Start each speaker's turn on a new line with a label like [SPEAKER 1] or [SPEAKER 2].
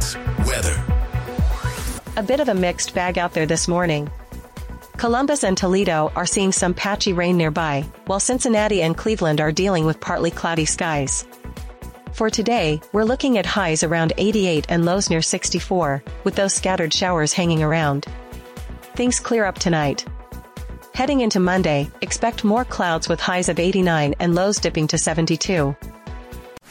[SPEAKER 1] Sports. Weather.
[SPEAKER 2] A bit of a mixed bag out there this morning. Columbus and Toledo are seeing some patchy rain nearby, while Cincinnati and Cleveland are dealing with partly cloudy skies. For today, we're looking at highs around 88 and lows near 64, with those scattered showers hanging around. Things clear up tonight. Heading into Monday, expect more clouds with highs of 89 and lows dipping to 72.